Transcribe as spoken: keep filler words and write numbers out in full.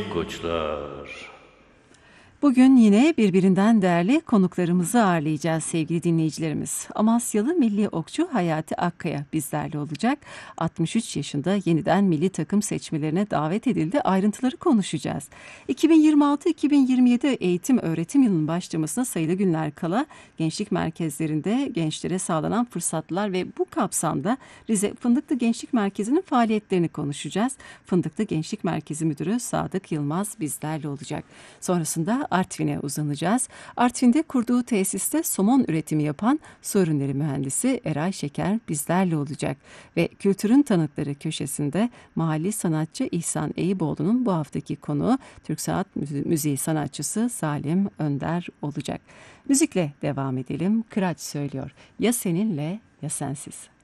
koçlar. Bugün yine birbirinden değerli konuklarımızı ağırlayacağız sevgili dinleyicilerimiz. Amasyalı milli okçu Hayati Akkaya bizlerle olacak. altmış üç yaşında yeniden milli takım seçmelerine davet edildi. Ayrıntıları konuşacağız. iki bin yirmi altı iki bin yirmi yedi eğitim öğretim yılının başlamasına sayılı günler kala gençlik merkezlerinde gençlere sağlanan fırsatlar ve bu kapsamda Rize Fındıklı Gençlik Merkezi'nin faaliyetlerini konuşacağız. Fındıklı Gençlik Merkezi Müdürü Sadık Yılmaz bizlerle olacak. Sonrasında Artvin'e uzanacağız. Artvin'de kurduğu tesiste somon üretimi yapan su ürünleri mühendisi Eray Şeker bizlerle olacak. Ve kültürün tanıkları köşesinde mahalli sanatçı İhsan Eyüboğlu'nun bu haftaki konuğu Türk Sanat Müziği sanatçısı Salim Önder olacak. Müzikle devam edelim. Kıraç söylüyor. Ya seninle ya sensiz.